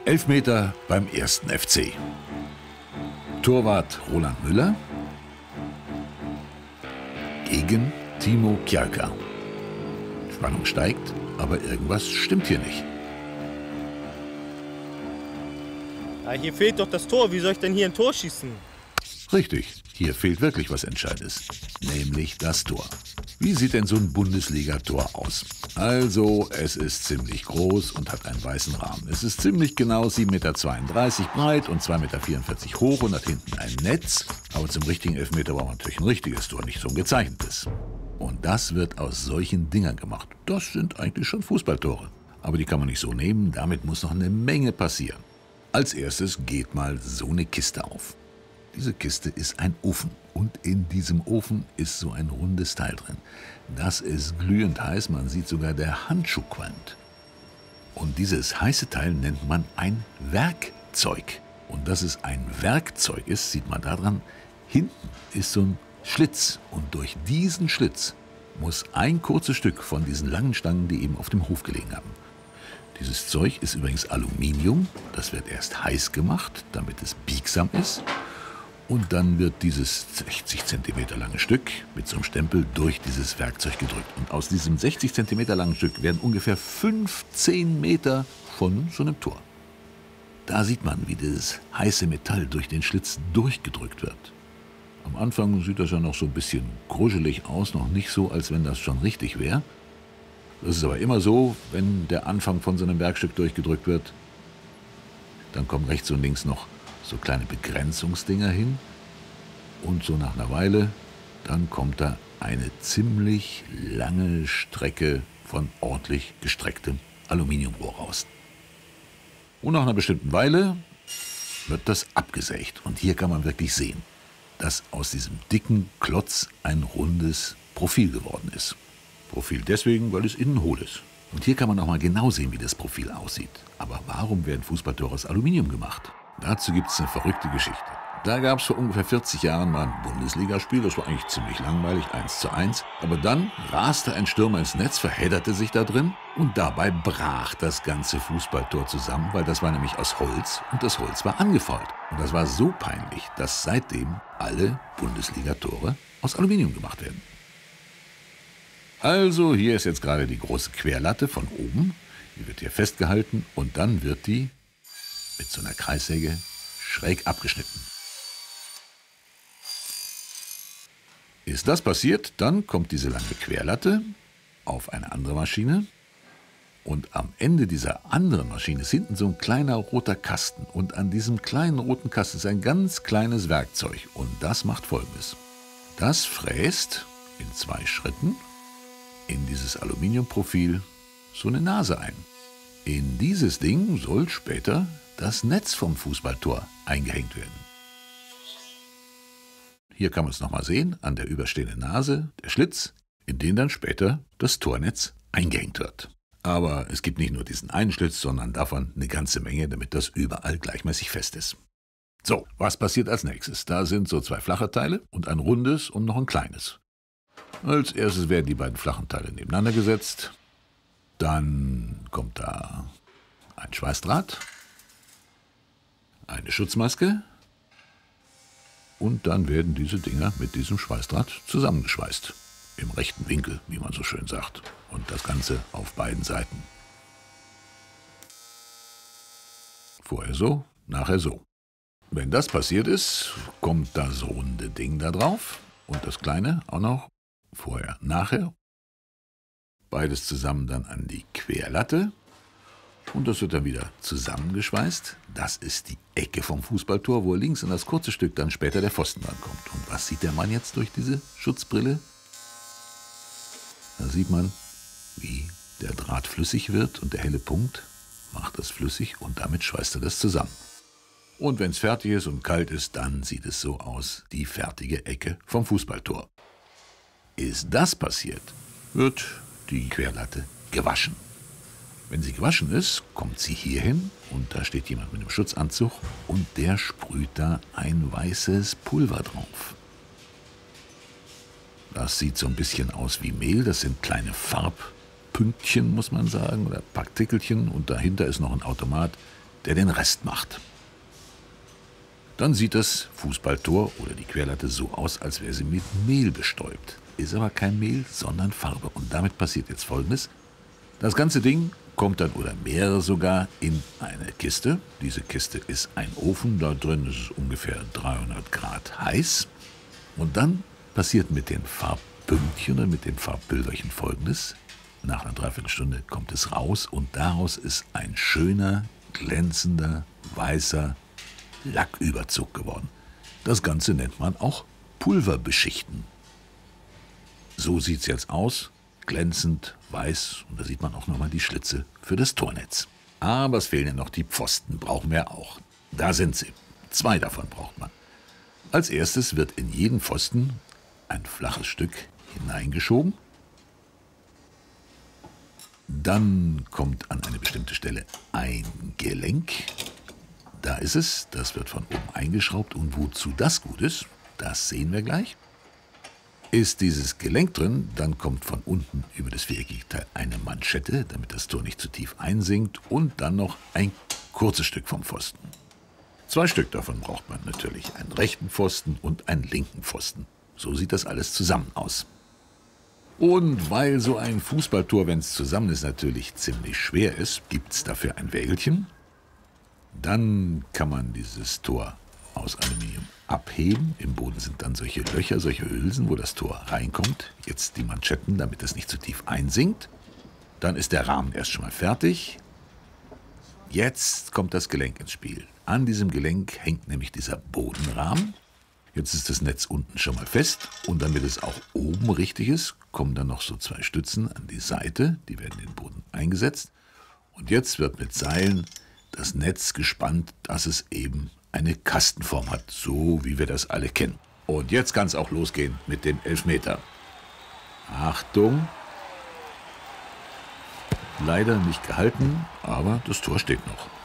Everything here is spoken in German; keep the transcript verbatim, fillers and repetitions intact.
Elfmeter beim ersten F C. Torwart Roland Müller gegen Timo Kjalka. Spannung steigt, aber irgendwas stimmt hier nicht. Ja, hier fehlt doch das Tor. Wie soll ich denn hier ein Tor schießen? Richtig, hier fehlt wirklich was Entscheidendes, nämlich das Tor. Wie sieht denn so ein Bundesliga-Tor aus? Also, es ist ziemlich groß und hat einen weißen Rahmen. Es ist ziemlich genau sieben Meter zweiunddreißig breit und zwei Meter vierundvierzig hoch und hat hinten ein Netz. Aber zum richtigen Elfmeter braucht man natürlich ein richtiges Tor, nicht so ein gezeichnetes. Und das wird aus solchen Dingern gemacht. Das sind eigentlich schon Fußballtore. Aber die kann man nicht so nehmen, damit muss noch eine Menge passieren. Als erstes geht mal so eine Kiste auf. Diese Kiste ist ein Ofen und in diesem Ofen ist so ein rundes Teil drin. Das ist glühend heiß, man sieht sogar der Handschuh qualmt. Und dieses heiße Teil nennt man ein Werkzeug. Und dass es ein Werkzeug ist, sieht man daran, hinten ist so ein Schlitz und durch diesen Schlitz muss ein kurzes Stück von diesen langen Stangen, die eben auf dem Hof gelegen haben. Dieses Zeug ist übrigens Aluminium, das wird erst heiß gemacht, damit es biegsam ist. Und dann wird dieses sechzig Zentimeter lange Stück mit so einem Stempel durch dieses Werkzeug gedrückt. Und aus diesem sechzig Zentimeter langen Stück werden ungefähr fünfzehn Meter von so einem Tor. Da sieht man, wie dieses heiße Metall durch den Schlitz durchgedrückt wird. Am Anfang sieht das ja noch so ein bisschen gruschelig aus, noch nicht so, als wenn das schon richtig wäre. Das ist aber immer so, wenn der Anfang von so einem Werkstück durchgedrückt wird. Dann kommen rechts und links noch so kleine Begrenzungsdinger hin und so nach einer Weile, dann kommt da eine ziemlich lange Strecke von ordentlich gestrecktem Aluminiumrohr raus. Und nach einer bestimmten Weile wird das abgesägt und hier kann man wirklich sehen, dass aus diesem dicken Klotz ein rundes Profil geworden ist. Profil deswegen, weil es innen hohl ist. Und hier kann man auch mal genau sehen, wie das Profil aussieht. Aber warum werden Fußballtore aus Aluminium gemacht? Dazu gibt es eine verrückte Geschichte. Da gab es vor ungefähr vierzig Jahren mal ein Bundesligaspiel, das war eigentlich ziemlich langweilig, eins zu eins. Aber dann raste ein Stürmer ins Netz, verhedderte sich da drin und dabei brach das ganze Fußballtor zusammen, weil das war nämlich aus Holz und das Holz war angefault. Und das war so peinlich, dass seitdem alle Bundesligatore aus Aluminium gemacht werden. Also hier ist jetzt gerade die große Querlatte von oben, die wird hier festgehalten und dann wird die mit so einer Kreissäge schräg abgeschnitten. Ist das passiert, dann kommt diese lange Querlatte auf eine andere Maschine und am Ende dieser anderen Maschine ist hinten so ein kleiner roter Kasten und an diesem kleinen roten Kasten ist ein ganz kleines Werkzeug und das macht Folgendes. Das fräst in zwei Schritten in dieses Aluminiumprofil so eine Nase ein. In dieses Ding soll später das Netz vom Fußballtor eingehängt werden. Hier kann man es nochmal sehen, an der überstehenden Nase, der Schlitz, in den dann später das Tornetz eingehängt wird. Aber es gibt nicht nur diesen einen Schlitz, sondern davon eine ganze Menge, damit das überall gleichmäßig fest ist. So, was passiert als nächstes? Da sind so zwei flache Teile und ein rundes und noch ein kleines. Als erstes werden die beiden flachen Teile nebeneinander gesetzt. Dann kommt da ein Schweißdraht, eine Schutzmaske und dann werden diese Dinger mit diesem Schweißdraht zusammengeschweißt. Im rechten Winkel, wie man so schön sagt. Und das Ganze auf beiden Seiten. Vorher so, nachher so. Wenn das passiert ist, kommt das runde Ding da drauf und das kleine auch noch. Vorher, nachher. Beides zusammen dann an die Querlatte. Und das wird dann wieder zusammengeschweißt. Das ist die Ecke vom Fußballtor, wo links in das kurze Stück dann später der Pfosten dran kommt. Und was sieht der Mann jetzt durch diese Schutzbrille? Da sieht man, wie der Draht flüssig wird und der helle Punkt macht das flüssig und damit schweißt er das zusammen. Und wenn es fertig ist und kalt ist, dann sieht es so aus, die fertige Ecke vom Fußballtor. Ist das passiert, wird die Querlatte gewaschen. Wenn sie gewaschen ist, kommt sie hierhin und da steht jemand mit einem Schutzanzug und der sprüht da ein weißes Pulver drauf. Das sieht so ein bisschen aus wie Mehl, das sind kleine Farbpünktchen, muss man sagen, oder Partikelchen und dahinter ist noch ein Automat, der den Rest macht. Dann sieht das Fußballtor oder die Querlatte so aus, als wäre sie mit Mehl bestäubt. Ist aber kein Mehl, sondern Farbe. Und damit passiert jetzt Folgendes. Das ganze Ding kommt dann, oder mehrere sogar, in eine Kiste. Diese Kiste ist ein Ofen, da drin ist es ungefähr dreihundert Grad heiß. Und dann passiert mit den Farbpünktchen oder mit den Farbpülverchen Folgendes. Nach einer Dreiviertelstunde kommt es raus und daraus ist ein schöner, glänzender, weißer Lacküberzug geworden. Das Ganze nennt man auch Pulverbeschichten. So sieht es jetzt aus, glänzend, weiß, und da sieht man auch nochmal die Schlitze für das Tornetz. Aber es fehlen ja noch die Pfosten, brauchen wir auch. Da sind sie. Zwei davon braucht man. Als erstes wird in jeden Pfosten ein flaches Stück hineingeschoben. Dann kommt an eine bestimmte Stelle ein Gelenk. Da ist es, das wird von oben eingeschraubt. Und wozu das gut ist, das sehen wir gleich. Ist dieses Gelenk drin, dann kommt von unten über das viereckige Teil eine Manschette, damit das Tor nicht zu tief einsinkt. Und dann noch ein kurzes Stück vom Pfosten. Zwei Stück davon braucht man natürlich, einen rechten Pfosten und einen linken Pfosten. So sieht das alles zusammen aus. Und weil so ein Fußballtor, wenn es zusammen ist, natürlich ziemlich schwer ist, gibt es dafür ein Wägelchen. Dann kann man dieses Tor aus Aluminium abheben. Im Boden sind dann solche Löcher, solche Hülsen, wo das Tor reinkommt. Jetzt die Manschetten, damit es nicht zu tief einsinkt. Dann ist der Rahmen erst schon mal fertig. Jetzt kommt das Gelenk ins Spiel. An diesem Gelenk hängt nämlich dieser Bodenrahmen. Jetzt ist das Netz unten schon mal fest und damit es auch oben richtig ist, kommen dann noch so zwei Stützen an die Seite. Die werden in den Boden eingesetzt. Und jetzt wird mit Seilen das Netz gespannt, dass es eben eine Kastenform hat, so wie wir das alle kennen. Und jetzt kann es auch losgehen mit dem Elfmeter. Achtung! Leider nicht gehalten, aber das Tor steht noch.